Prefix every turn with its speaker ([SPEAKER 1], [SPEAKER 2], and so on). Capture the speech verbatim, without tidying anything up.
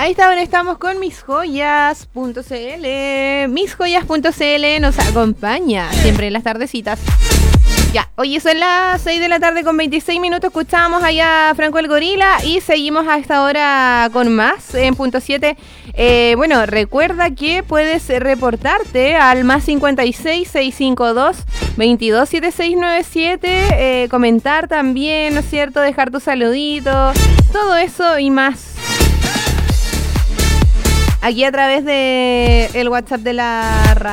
[SPEAKER 1] Ahí está, bueno, estamos con mis joyas punto c l. mis joyas punto c l nos acompaña siempre en las tardecitas. Ya, hoy son las seis de la tarde con veintiséis minutos. Escuchábamos allá a Franco el Gorila y seguimos a esta hora con más en punto siete. Eh, bueno, recuerda que puedes reportarte al más cincuenta y seis, seiscientos cincuenta y dos, veintidós, setenta y seis noventa y siete. Eh, comentar también, ¿no es cierto? Dejar tu saludito. Todo eso y más. Aquí a través de el WhatsApp de la radio.